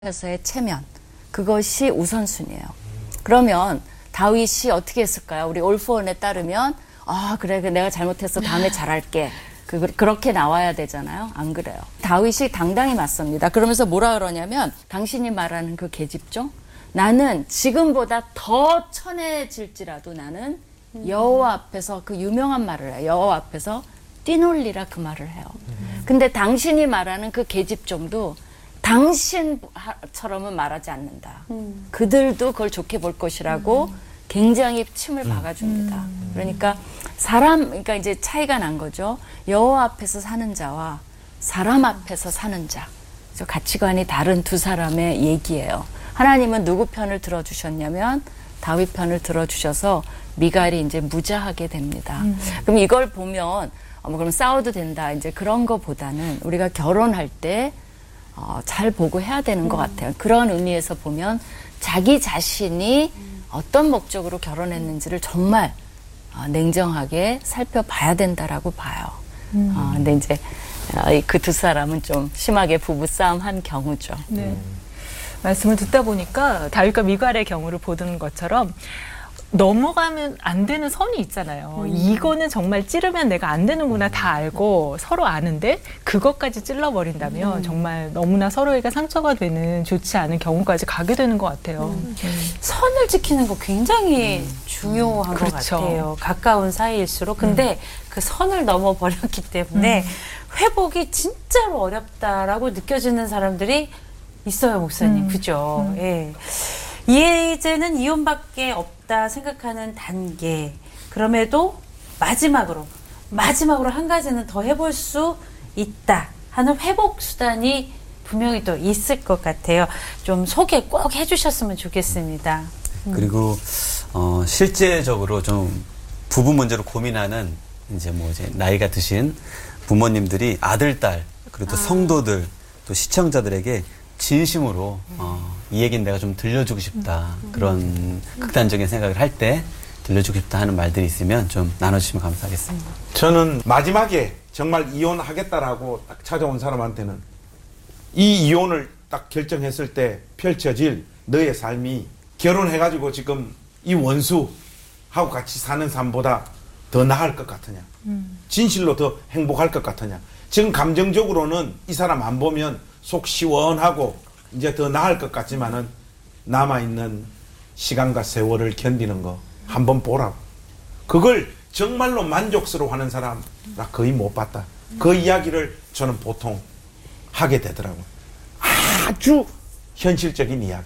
에서의 체면, 그것이 우선순위예요. 그러면 다윗이 어떻게 했을까요? 우리 올포원에 따르면 그래 내가 잘못했어 다음에 잘할게. 그렇게 나와야 되잖아요. 안 그래요. 다윗이 당당히 맞섭니다. 그러면서 뭐라 그러냐면 당신이 말하는 그 계집종 나는 지금보다 더 천해질지라도 나는 여호와 앞에서 그 유명한 말을 해요. 여호와 앞에서 뛰놀리라 그 말을 해요. 근데 당신이 말하는 그 계집종도 당신처럼은 말하지 않는다. 그들도 그걸 좋게 볼 것이라고 굉장히 침을 박아줍니다. 그러니까 그러니까 이제 차이가 난 거죠. 여호와 앞에서 사는 자와 사람 앞에서 사는 자. 그래서 가치관이 다른 두 사람의 얘기예요. 하나님은 누구 편을 들어주셨냐면 다윗 편을 들어주셔서 미갈이 이제 무자하게 됩니다. 그럼 이걸 보면 그럼 싸워도 된다. 이제 그런 거보다는 우리가 결혼할 때 잘 보고 해야 되는 것 같아요. 그런 의미에서 보면 자기 자신이 어떤 목적으로 결혼했는지를 정말 냉정하게 살펴봐야 된다라고 봐요. 근데 이제 그 두 사람은 좀 심하게 부부싸움 한 경우죠. 네. 말씀을 듣다 보니까 다윗과 미갈의 경우를 보는 것처럼 넘어가면 안 되는 선이 있잖아요. 이거는 정말 찌르면 내가 안 되는구나 다 알고 서로 아는데 그것까지 찔러버린다면 정말 너무나 서로에게 상처가 되는 좋지 않은 경우까지 가게 되는 것 같아요. 선을 지키는 거 굉장히 중요한 것 그렇죠. 같아요. 가까운 사이일수록. 근데 그 선을 넘어버렸기 때문에 회복이 진짜로 어렵다라고 느껴지는 사람들이 있어요, 목사님. 그죠? 예. 이제는 이혼밖에 없다 생각하는 단계. 그럼에도 마지막으로 한 가지는 더 해볼 수 있다 하는 회복 수단이 분명히 또 있을 것 같아요. 좀 소개 꼭 해주셨으면 좋겠습니다. 그리고 실제적으로 좀 부부 문제로 고민하는 이제 나이가 드신 부모님들이 아들, 딸 그리고 또 성도들 또 시청자들에게 진심으로 이 얘기는 내가 좀 들려주고 싶다. 그런 극단적인 생각을 할 때 들려주고 싶다 하는 말들이 있으면 좀 나눠주시면 감사하겠습니다. 저는 마지막에 정말 이혼하겠다라고 딱 찾아온 사람한테는 이 이혼을 딱 결정했을 때 펼쳐질 너의 삶이 결혼해가지고 지금 이 원수하고 같이 사는 삶보다 더 나을 것 같으냐. 진실로 더 행복할 것 같으냐. 지금 감정적으로는 이 사람 안 보면 속 시원하고 이제 더 나을 것 같지만은 남아있는 시간과 세월을 견디는 거 한번 보라고. 그걸 정말로 만족스러워하는 사람 나 거의 못 봤다. 그 이야기를 저는 보통 하게 되더라고요. 아주 현실적인 이야기.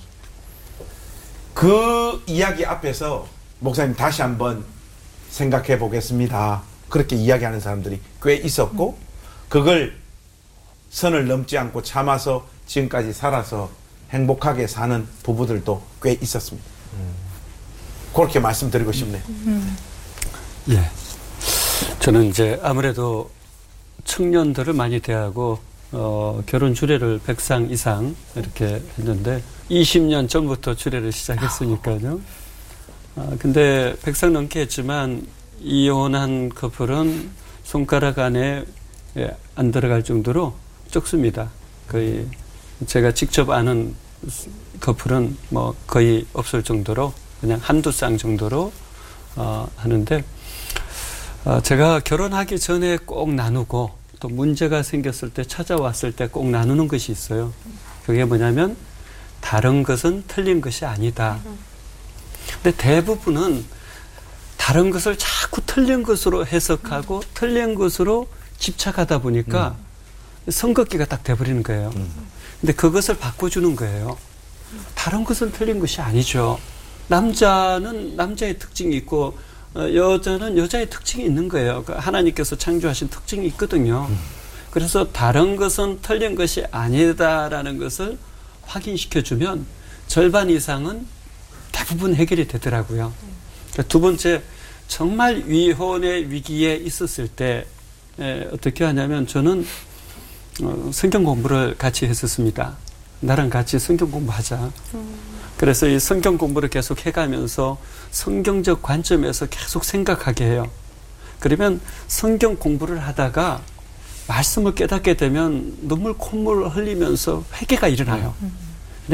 그 이야기 앞에서 목사님 다시 한번 생각해 보겠습니다. 그렇게 이야기하는 사람들이 꽤 있었고 그걸 선을 넘지 않고 참아서 지금까지 살아서 행복하게 사는 부부들도 꽤 있었습니다. 그렇게 말씀드리고 싶네요. 예. 저는 이제 아무래도 청년들을 많이 대하고 결혼 주례를 100상 이상 이렇게 했는데 20년 전부터 주례를 시작했으니까요. 근데 100상 넘게 했지만 이혼한 커플은 손가락 안에 안 들어갈 정도로 적습니다. 거의 제가 직접 아는 커플은 거의 없을 정도로 그냥 한두 쌍 정도로 하는데 제가 결혼하기 전에 꼭 나누고 또 문제가 생겼을 때 찾아왔을 때 꼭 나누는 것이 있어요. 그게 뭐냐면 다른 것은 틀린 것이 아니다. 근데 대부분은 다른 것을 자꾸 틀린 것으로 해석하고 틀린 것으로 집착하다 보니까 선긋기가 딱 돼버리는 거예요. 근데 그것을 바꿔주는 거예요. 다른 것은 틀린 것이 아니죠. 남자는 남자의 특징이 있고 여자는 여자의 특징이 있는 거예요. 하나님께서 창조하신 특징이 있거든요. 그래서 다른 것은 틀린 것이 아니다라는 것을 확인시켜주면 절반 이상은 대부분 해결이 되더라고요. 두 번째, 정말 위혼의 위기에 있었을 때 어떻게 하냐면 저는 성경 공부를 같이 했었습니다. 나랑 같이 성경 공부하자. 그래서 이 성경 공부를 계속 해가면서 성경적 관점에서 계속 생각하게 해요. 그러면 성경 공부를 하다가 말씀을 깨닫게 되면 눈물 콧물 흘리면서 회개가 일어나요.